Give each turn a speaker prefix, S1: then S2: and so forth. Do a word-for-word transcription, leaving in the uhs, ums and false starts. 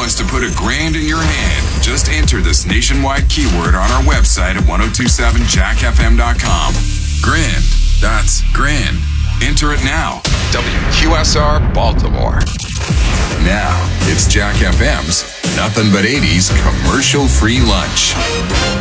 S1: wants to put a grand in your hand, just enter this nationwide keyword on our website at ten twenty-seven jack f m dot com. Grand. That's grand. Enter it now.
S2: W Q S R Baltimore.
S1: Now, it's Jack F M's Nothing But eighties commercial-free lunch.